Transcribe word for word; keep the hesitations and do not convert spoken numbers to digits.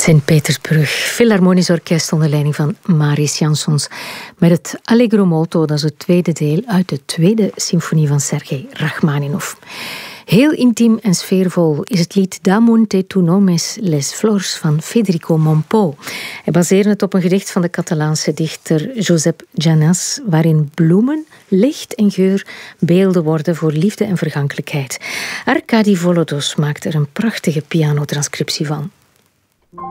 Sint-Petersburg Philharmonisch Orkest onder leiding van Mariss Jansons met het Allegro molto, dat is het tweede deel uit de tweede symfonie van Sergei Rachmaninov. Heel intiem en sfeervol is het lied Damonte tu nomes les flors van Federico Mompou. Hij baseert het op een gedicht van de Catalaanse dichter Josep Janas, waarin bloemen, licht en geur beelden worden voor liefde en vergankelijkheid. Arkadi Volodos maakt er een prachtige pianotranscriptie van.